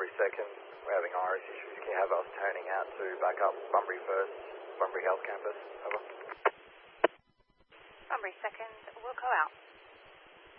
Bunbury 2nd. We're having iris issues. Can you have us turning out to back up Bunbury 1st, Bunbury Health Campus? Over. Bunbury 2nd, we'll go out.